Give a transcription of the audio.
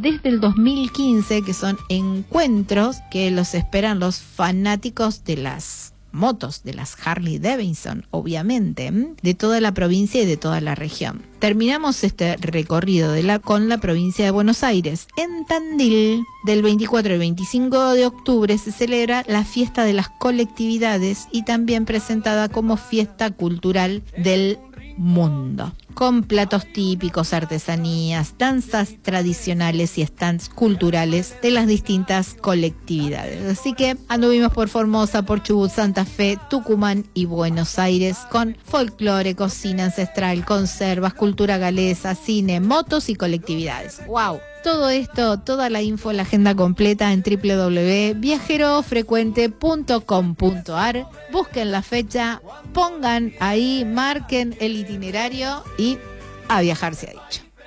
desde el 2015, que son encuentros que los esperan los fanáticos de las motos, de las Harley Davidson, obviamente, de toda la provincia y de toda la región. Terminamos este recorrido con la provincia de Buenos Aires. En Tandil, del 24 al 25 de octubre, se celebra la fiesta de las colectividades y también presentada como fiesta cultural del mundo, con platos típicos, artesanías, danzas tradicionales y stands culturales de las distintas colectividades. Así que anduvimos por Formosa, por Chubut, Santa Fe, Tucumán y Buenos Aires con folclore, cocina ancestral, conservas, cultura galesa, cine, motos y colectividades. ¡Wow! Todo esto, toda la info, la agenda completa en www.viajerofrecuente.com.ar. Busquen la fecha, pongan ahí, marquen el itinerario y a viajar se ha dicho.